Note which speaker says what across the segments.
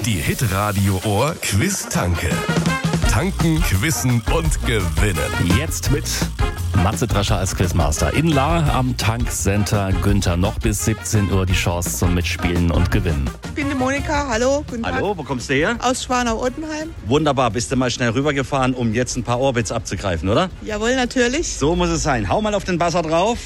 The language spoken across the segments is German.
Speaker 1: Die Hitradio Ohr Quiz-Tanke. Tanken, quizzen und gewinnen.
Speaker 2: Jetzt mit Matze Drescher als Quizmaster. In Lahr am Tankcenter Günther. Noch bis 17 Uhr die Chance zum Mitspielen und Gewinnen.
Speaker 3: Ich bin die Monika, hallo, guten Tag.
Speaker 4: Hallo, wo kommst du her?
Speaker 3: Aus Schwanau-Ottenheim.
Speaker 4: Wunderbar, bist du mal schnell rübergefahren, um jetzt ein paar Orbits abzugreifen, oder?
Speaker 3: Jawohl, natürlich.
Speaker 4: So muss es sein. Hau mal auf den Buzzer drauf.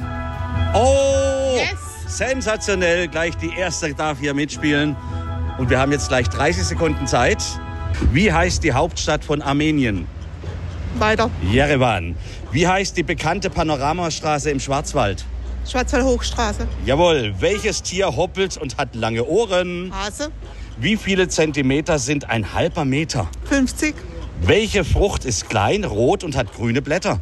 Speaker 4: Oh,
Speaker 3: Yes.
Speaker 4: sensationell. Gleich die erste darf hier mitspielen. Und wir haben jetzt gleich 30 Sekunden Zeit. Wie heißt die Hauptstadt von Armenien?
Speaker 3: Weiter.
Speaker 4: Jerewan. Wie heißt die bekannte Panoramastraße im Schwarzwald?
Speaker 3: Schwarzwald-Hochstraße.
Speaker 4: Jawohl. Welches Tier hoppelt und hat lange Ohren?
Speaker 3: Hase.
Speaker 4: Wie viele Zentimeter sind ein halber Meter?
Speaker 3: 50.
Speaker 4: Welche Frucht ist klein, rot und hat grüne Blätter?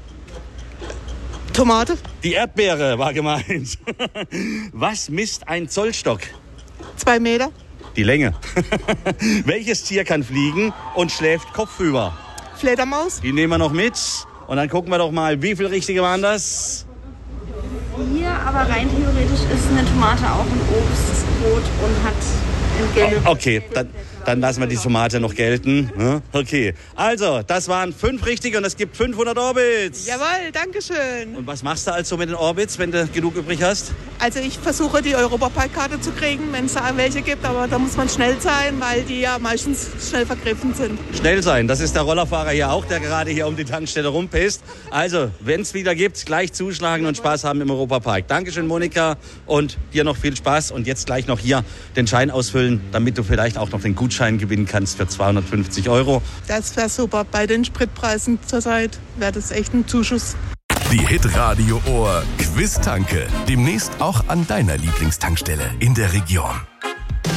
Speaker 3: Tomate.
Speaker 4: Die Erdbeere war gemeint. Was misst ein Zollstock?
Speaker 3: 2 Meter.
Speaker 4: Die Länge. Welches Tier kann fliegen und schläft kopfüber?
Speaker 3: Fledermaus.
Speaker 4: Die nehmen wir noch mit. Und dann gucken wir doch mal, wie viele richtige waren das?
Speaker 5: Hier, aber rein theoretisch ist eine Tomate auch ein Obst, rot und hat ein gelbes.
Speaker 4: Okay, dann lassen wir die Tomate noch gelten. Ne? Okay, also, das waren 5 richtige und es gibt 500 Orbits.
Speaker 3: Jawohl, danke schön.
Speaker 4: Und was machst du also mit den Orbits, wenn du genug übrig hast?
Speaker 3: Also ich versuche die Europaparkkarte zu kriegen, wenn es da welche gibt, aber da muss man schnell sein, weil die ja meistens schnell vergriffen sind.
Speaker 4: Schnell sein, das ist der Rollerfahrer hier auch, der gerade hier um die Tankstelle rumpisst. Also, wenn es wieder gibt, gleich zuschlagen und Spaß haben im Europapark. Dankeschön, Monika, und dir noch viel Spaß. Und jetzt gleich noch hier den Schein ausfüllen, damit du vielleicht auch noch den Gutschein gewinnen kannst für 250 €.
Speaker 3: Das wäre super. Bei den Spritpreisen zurzeit wäre das echt ein Zuschuss.
Speaker 1: Die Hitradio Ohr Quiz-Tanke. Demnächst auch an deiner Lieblingstankstelle in der Region.